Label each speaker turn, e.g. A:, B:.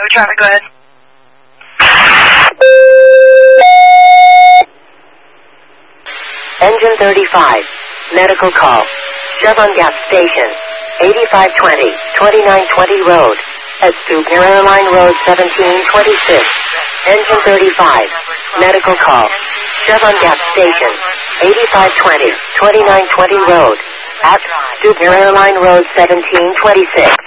A: have traffic, go ahead.
B: Engine 35, medical call. Chevron Gap Station, 8520, 2920 Road. Heads to Air Airline Road 1726. Engine 35, medical call. Chevron Gap Station, 8520, 2920 Road. At Air Airline Road 1726.